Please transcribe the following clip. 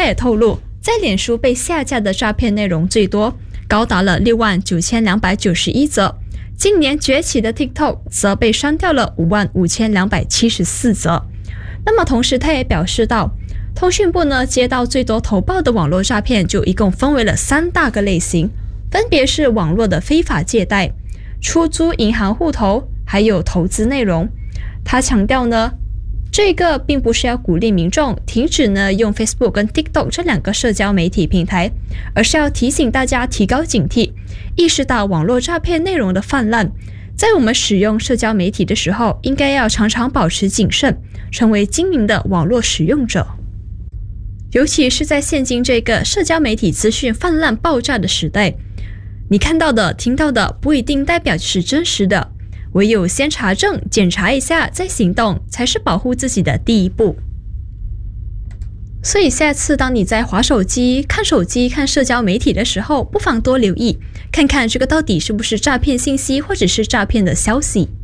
他也透露，在脸书被下架的诈骗内容最多，高达了69291则。今年崛起的 TikTok 则被删掉了55274则。那么同时他也表示到，通讯部呢接到最多投报的网络诈骗就一共分为了3大个类型，分别是网络的非法借贷、出租银行户头，还有投资内容。他强调呢，这个并不是要鼓励民众停止呢用 Facebook 跟 TikTok 这2个社交媒体平台，而是要提醒大家提高警惕，意识到网络诈骗内容的泛滥，在我们使用社交媒体的时候，应该要常常保持谨慎，成为精明的网络使用者。尤其是在现今这个社交媒体资讯泛滥爆炸的时代，你看到的、听到的不一定代表是真实的，唯有先查证、检查一下再行动，才是保护自己的第一步。所以下次当你在滑手机、看手机、看社交媒体的时候，不妨多留意，看看这个到底是不是诈骗信息或者是诈骗的消息。